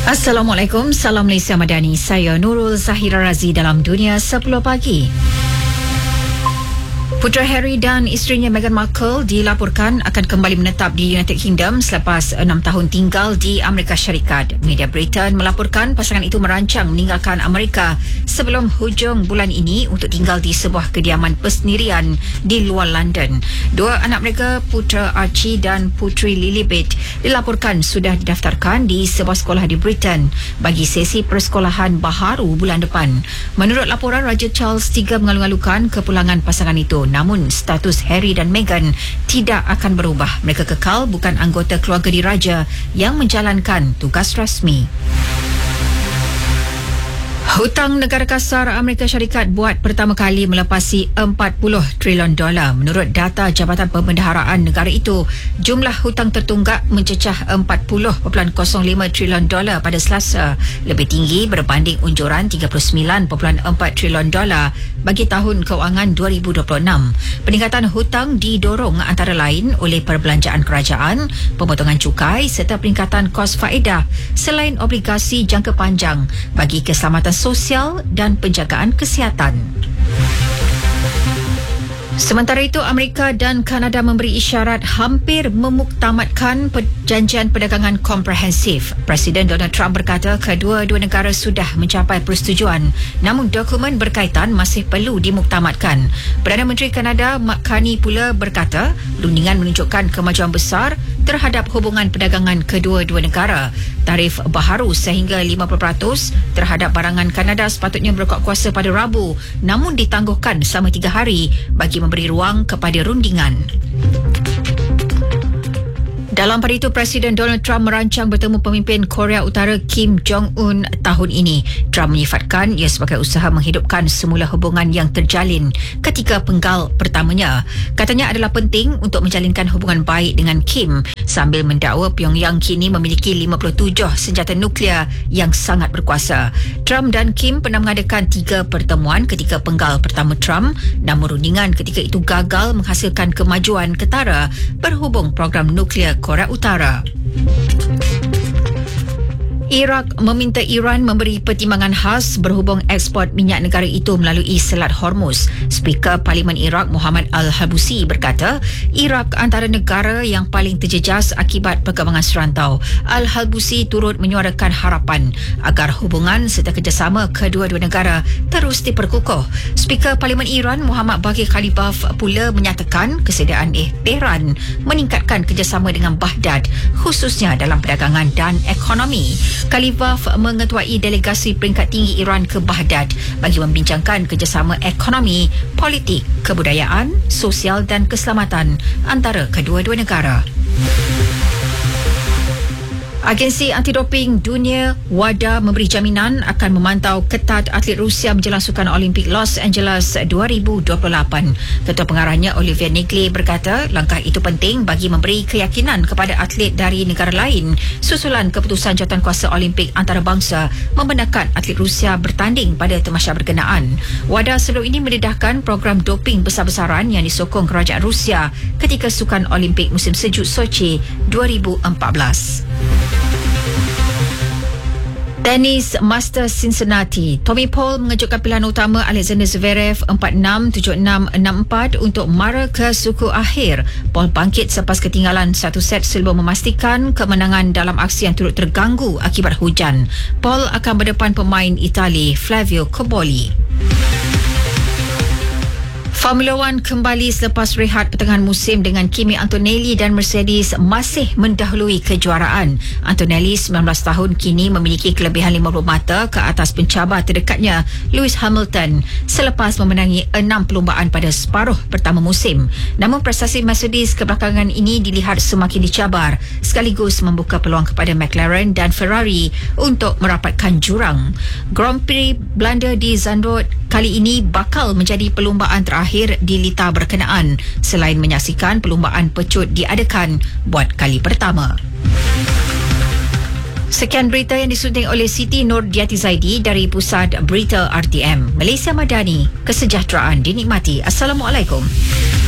Assalamualaikum, salam Malaysia Madani. Saya Nurul Zahira Razi dalam Dunia 10 Pagi. Putera Harry dan isterinya Meghan Markle dilaporkan akan kembali menetap di United Kingdom selepas 6 tahun tinggal di Amerika Syarikat. Media Britain melaporkan pasangan itu merancang meninggalkan Amerika sebelum hujung bulan ini untuk tinggal di sebuah kediaman persendirian di luar London. Dua anak mereka, putera Archie dan puteri Lilibet, dilaporkan sudah didaftarkan di sebuah sekolah di Britain bagi sesi persekolahan baharu bulan depan. Menurut laporan, Raja Charles III mengalu-alukan kepulangan pasangan itu. Namun status Harry dan Meghan tidak akan berubah. Mereka kekal bukan anggota keluarga diraja yang menjalankan tugas rasmi. Hutang negara kasar Amerika Syarikat buat pertama kali melepasi $40 trilion. Menurut data Jabatan Pembendaharaan negara itu, jumlah hutang tertunggak mencecah $40.05 trilion pada Selasa, lebih tinggi berbanding unjuran $39.4 trilion bagi tahun kewangan 2026. Peningkatan hutang didorong antara lain oleh perbelanjaan kerajaan, pemotongan cukai serta peningkatan kos faedah selain obligasi jangka panjang bagi keselamatan sosial dan penjagaan kesihatan. Sementara itu, Amerika dan Kanada memberi isyarat hampir memuktamadkan perjanjian perdagangan komprehensif. Presiden Donald Trump berkata kedua-dua negara sudah mencapai persetujuan, namun dokumen berkaitan masih perlu dimuktamadkan. Perdana Menteri Kanada Mark Carney pula berkata rundingan menunjukkan kemajuan besar terhadap hubungan perdagangan kedua-dua negara. Tarif baharu sehingga 50% terhadap barangan Kanada sepatutnya berkuat kuasa pada Rabu, namun ditangguhkan selama 3 hari bagi memberi ruang kepada rundingan. Dalam pada itu, Presiden Donald Trump merancang bertemu pemimpin Korea Utara Kim Jong-un tahun ini. Trump menyifatkan ia sebagai usaha menghidupkan semula hubungan yang terjalin ketika penggal pertamanya. Katanya adalah penting untuk menjalinkan hubungan baik dengan Kim sambil mendakwa Pyongyang kini memiliki 57 senjata nuklear yang sangat berkuasa. Trump dan Kim pernah mengadakan 3 pertemuan ketika penggal pertama Trump, namun rundingan ketika itu gagal menghasilkan kemajuan ketara berhubung program nuklear Korea Utara. Iraq meminta Iran memberi pertimbangan khas berhubung ekspor minyak negara itu melalui Selat Hormuz. Speaker Parlimen Iraq Muhammad Al-Halbusi berkata, Iraq antara negara yang paling terjejas akibat perkembangan serantau. Al-Halbusi turut menyuarakan harapan agar hubungan serta kerjasama kedua-dua negara terus diperkukuh. Speaker Parlimen Iran Muhammad Baghir Khalibaf pula menyatakan kesediaan Tehran meningkatkan kerjasama dengan Baghdad khususnya dalam perdagangan dan ekonomi. Khalibaf mengetuai delegasi peringkat tinggi Iran ke Baghdad bagi membincangkan kerjasama ekonomi, politik, kebudayaan, sosial dan keselamatan antara kedua-dua negara. Agensi Antidoping Dunia WADA memberi jaminan akan memantau ketat atlet Rusia menjelang Sukan Olimpik Los Angeles 2028. Ketua pengarahnya Olivier Nigli berkata langkah itu penting bagi memberi keyakinan kepada atlet dari negara lain susulan keputusan Jawatankuasa Olimpik Antarabangsa membenarkan atlet Rusia bertanding pada tamasya berkenaan. WADA sebelum ini mendedahkan program doping besar-besaran yang disokong kerajaan Rusia ketika Sukan Olimpik musim sejuk Sochi 2014. Tenis Masters Cincinnati. Tommy Paul mengejutkan pilihan utama Alexander Zverev 4-6, 7-6, 6-4 untuk mara ke suku akhir. Paul bangkit selepas ketinggalan satu set sebelum memastikan kemenangan dalam aksi yang turut terganggu akibat hujan. Paul akan berdepan pemain Itali Flavio Cobolli. Formula One kembali selepas rehat pertengahan musim dengan Kimi Antonelli dan Mercedes masih mendahului kejuaraan. Antonelli 19 tahun kini memiliki kelebihan 50 mata ke atas pencabar terdekatnya Lewis Hamilton selepas memenangi 6 perlumbaan pada separuh pertama musim. Namun prestasi Mercedes kebelakangan ini dilihat semakin dicabar sekaligus membuka peluang kepada McLaren dan Ferrari untuk merapatkan jurang. Grand Prix Belanda di Zandvoort kali ini bakal menjadi perlumbaan terakhir di lita berkenaan selain menyaksikan perlumbaan pecut diadakan buat kali pertama. Sekian berita yang disunting oleh Siti Nurdiati Zaidi dari Pusat Berita RTM. Malaysia Madani, kesejahteraan dinikmati. Assalamualaikum.